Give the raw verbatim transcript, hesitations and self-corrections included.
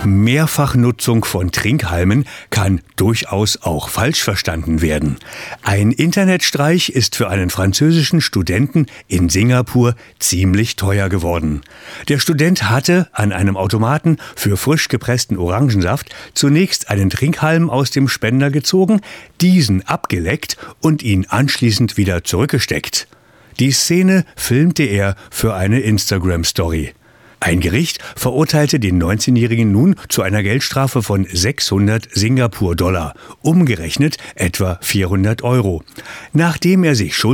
Mehrfachnutzung von Trinkhalmen kann durchaus auch falsch verstanden werden. Ein Internetstreich ist für einen französischen Studenten in Singapur ziemlich teuer geworden. Der Student hatte an einem Automaten für frisch gepressten Orangensaft zunächst einen Trinkhalm aus dem Spender gezogen, diesen abgeleckt und ihn anschließend wieder zurückgesteckt. Die Szene filmte er für eine Instagram-Story. Ein Gericht verurteilte den neunzehnjährigen nun zu einer Geldstrafe von sechshundert Singapur-Dollar, umgerechnet etwa vierhundert Euro. Nachdem er sich schuldig